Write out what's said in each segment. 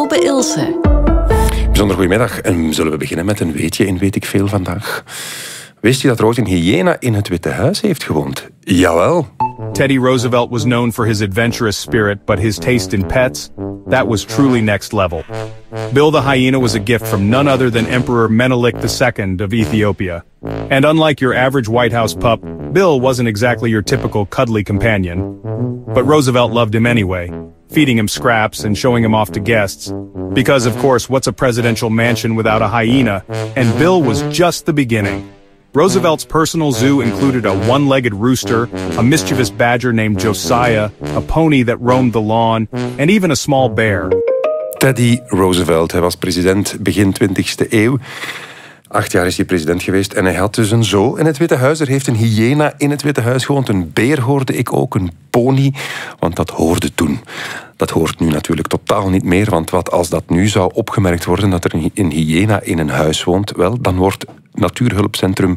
Kobe Ilse. Bijzonder goedemiddag. En zullen we beginnen met een weetje in Weet ik Veel vandaag. Wist je dat er ooit een hyena in het Witte Huis heeft gewoond? Jawel. Teddy Roosevelt was known for his adventurous spirit, but his taste in pets, that was truly next level. Bill the hyena was a gift from none other than Emperor Menelik II of Ethiopia. And unlike your average White House pup, Bill wasn't exactly your typical cuddly companion. But Roosevelt loved him anyway, feeding him scraps and showing him off to guests. Because, of course, what's a presidential mansion without a hyena? And Bill was just the beginning. Roosevelt's personal zoo included a one-legged rooster, a mischievous badger named Josiah, a pony that roamed the lawn, and even a small bear. Teddy Roosevelt, hij was president begin 20e eeuw. 8 jaar is hij president geweest en hij had dus een zoo in het Witte Huis. Er heeft een hyena in het Witte Huis gewoond. Een beer hoorde ik ook, een pony, want dat hoorde toen. Dat hoort nu natuurlijk totaal niet meer, want wat als dat nu zou opgemerkt worden dat er een hyena in een huis woont, wel, dan wordt Natuurhulpcentrum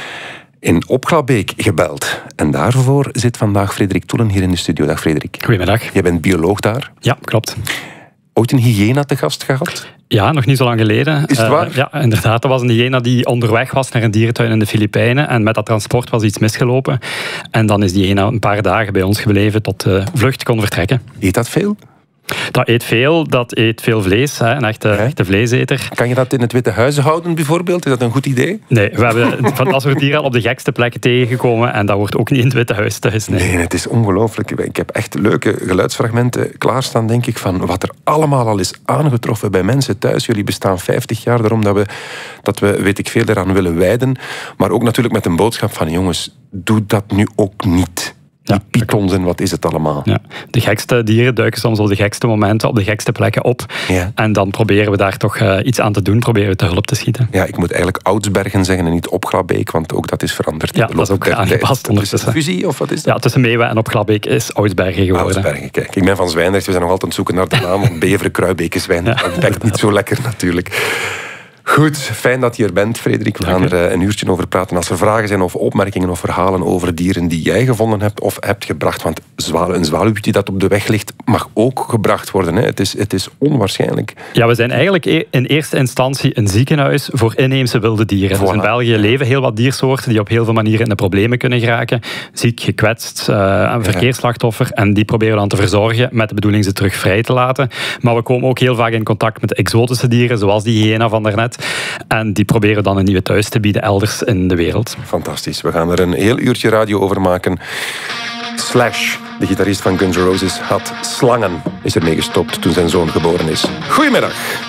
in Opglabeek gebeld. En daarvoor zit vandaag Frederik Toelen hier in de studio. Dag Frederik. Goedemiddag. Jij bent bioloog daar. Ja, klopt. Ooit een hyena te gast gehad? Ja, nog niet zo lang geleden. Is het waar? Ja, inderdaad. Dat was een hyena die onderweg was naar een dierentuin in de Filipijnen. En met dat transport was iets misgelopen. En dan is die hyena een paar dagen bij ons gebleven tot de vlucht kon vertrekken. Eet dat veel? Dat eet veel vlees, hè, een echte vleeseter. Kan je dat in het Witte Huis houden bijvoorbeeld? Is dat een goed idee? Nee, we hebben van dat soort dieren al op de gekste plekken tegengekomen en dat wordt ook niet in het Witte Huis thuis. Nee, het is ongelooflijk. Ik heb echt leuke geluidsfragmenten klaarstaan, denk ik, van wat er allemaal al is aangetroffen bij mensen thuis. Jullie bestaan 50 jaar, daarom dat we weet ik veel eraan willen wijden. Maar ook natuurlijk met een boodschap van jongens, doe dat nu ook niet. Die pythons en wat is het allemaal? Ja. De gekste dieren duiken soms op de gekste momenten, op de gekste plekken op. Ja. En dan proberen we daar toch iets aan te doen, proberen we te hulp te schieten. Ja, ik moet eigenlijk Oudsbergen zeggen en niet Opglabeek, want ook dat is veranderd. Ja, dat is ook aangepast ondertussen. Fusie of wat is dat? Ja, tussen Meeuwen en Opglabeek is Oudsbergen geworden. Oudsbergen, kijk. Ik ben van Zwijndrecht, we zijn nog altijd aan het zoeken naar de naam, want Beveren, Kruibeke, Zwijndrecht. Dat bekt niet zo lekker natuurlijk. Goed, fijn dat je er bent, Frederik. We gaan er een uurtje over praten. Als er vragen zijn of opmerkingen of verhalen over dieren die jij gevonden hebt of hebt gebracht, want een zwaluwtje dat op de weg ligt mag ook gebracht worden. Hè. Het is onwaarschijnlijk. Ja, we zijn eigenlijk in eerste instantie een ziekenhuis voor inheemse wilde dieren. Voilà. Dus in België leven heel wat diersoorten die op heel veel manieren in de problemen kunnen geraken. Ziek, gekwetst, een verkeersslachtoffer. En die proberen we dan te verzorgen met de bedoeling ze terug vrij te laten. Maar we komen ook heel vaak in contact met exotische dieren, zoals die hyena van daarnet. En die proberen dan een nieuwe thuis te bieden elders in de wereld. Fantastisch. We gaan er een heel uurtje radio over maken. Slash, de gitarist van Guns N' Roses, had slangen. Is ermee gestopt toen zijn zoon geboren is. Goedemiddag.